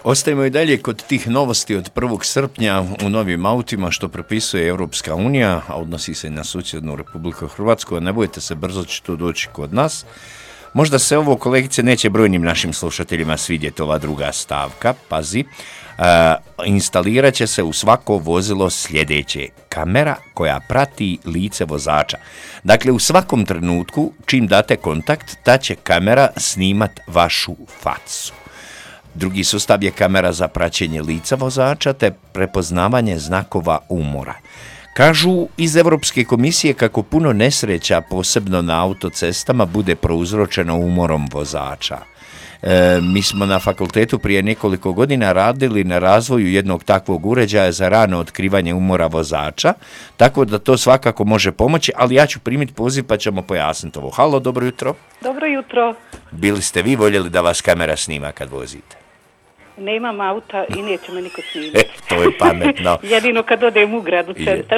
Ostajemo i dalje kod tih novosti od 1. srpnja u novim autima što propisuje Europska unija, a odnosi se na susjednu Republiku Hrvatsku, a ne bojte se, brzo će to doći kod nas. Možda se ovo, kolegice, neće brojnim našim slušateljima svidjeti ova druga stavka, pazi. Instalirat će se u svako vozilo sljedeće: kamera koja prati lice vozača. Dakle, u svakom trenutku čim date kontakt, ta će kamera snimat vašu facu. Drugi sustav je kamera za praćenje lica vozača te prepoznavanje znakova umora. Kažu iz Europske komisije kako puno nesreća, posebno na autocestama, bude prouzročeno umorom vozača. Mi smo na fakultetu prije nekoliko godina radili na razvoju jednog takvog uređaja za rano otkrivanje umora vozača, tako da to svakako može pomoći, ali ja ću primiti poziv pa ćemo pojasniti ovo. Halo, dobro jutro. Dobro jutro. Bili ste vi voljeli da vas kamera snima kad vozite? Nemam auta i neće me niko snimati. To je pametno. Jedino kad odem u grad, u centar.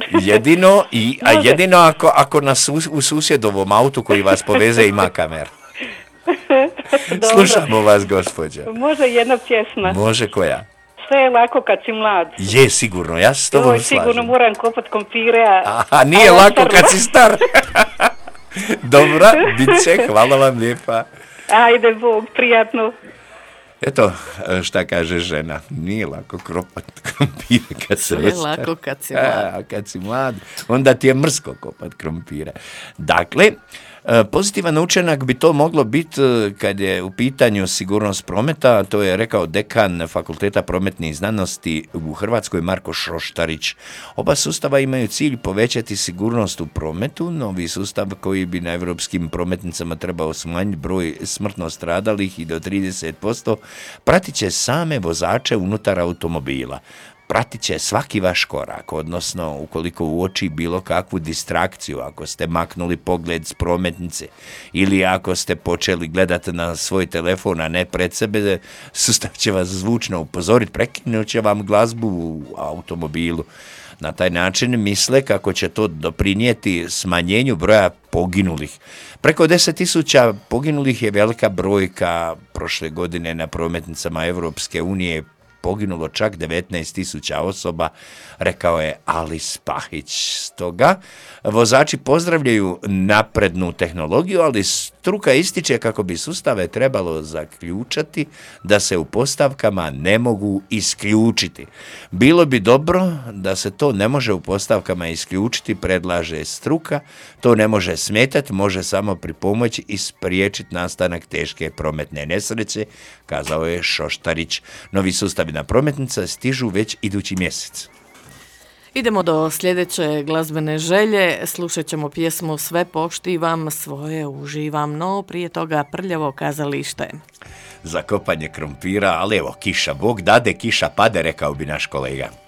Jedino ako u susjedovom autu koji vas poveze ima kamera. Slušamo vas, gospođo. Može jedna pjesma. Može, koja? Sve je lako kad si mlad. Je, sigurno, ja se s tobom slažem. Sigurno moram kopat kompire. A nije lako kad si star. Dobra, bit će, hvala vam lijepa. Ajde, Bog, prijatno. Eto, šta kaže žena, nije lako kopat krompire kad se je lako kad si mlad. A kad si mlad, onda ti je mrsko kopat krompire. Dakle, pozitivan učinak bi to moglo biti kad je u pitanju sigurnost prometa, to je rekao dekan Fakulteta prometnih znanosti u Hrvatskoj Marko Šoštarić. Oba sustava imaju cilj povećati sigurnost u prometu. Novi sustav koji bi na europskim prometnicama trebao smanjiti broj smrtno stradalih i do 30%, pratit će same vozače unutar automobila. Pratit će svaki vaš korak, odnosno ukoliko uoči bilo kakvu distrakciju, ako ste maknuli pogled s prometnice ili ako ste počeli gledati na svoj telefon, a ne pred sebe, sustav će vas zvučno upozoriti, prekinut će vam glazbu u automobilu. Na taj način misle kako će to doprinijeti smanjenju broja poginulih. Preko 10.000 poginulih je velika brojka. Prošle godine na prometnicama Europske unije poginulo čak 19.000 osoba, rekao je Alis Pahić. Stoga vozači pozdravljaju naprednu tehnologiju, ali struka ističe kako bi sustave trebalo zaključati da se u postavkama ne mogu isključiti. Bilo bi dobro da se to ne može u postavkama isključiti, predlaže struka. To ne može smetati, može samo pripomoći i spriječiti nastanak teške prometne nesreće, kazao je Šoštarić. Novi sustavi na prometnica stižu već idući mjesec. Idemo do sljedeće glazbene želje. Slušat ćemo pjesmu Sve poštivam, svoje uživam, no prije toga Prljavo kazalište. Za kopanje krompira, ali evo, kiša, Bog dade, kiša pade, rekao bi naš kolega.